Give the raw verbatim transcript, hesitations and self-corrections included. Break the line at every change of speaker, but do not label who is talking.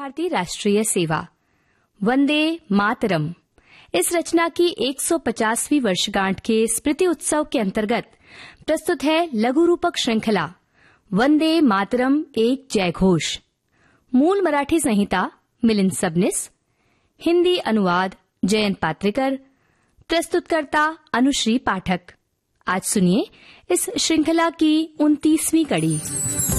भारती राष्ट्रीय सेवा, वंदे मातरम। इस रचना की एक सौ पचासवीं वर्षगांठ के स्मृति उत्सव के अंतर्गत प्रस्तुत है लघु रूपक श्रृंखला वंदे मातरम एक जय घोष। मूल मराठी संहिता मिलिंद सबनिस, हिंदी अनुवाद जयंत पात्रेकर, प्रस्तुतकर्ता अनुश्री पाठक। आज सुनिए इस श्रृंखला की उनतीसवीं कड़ी।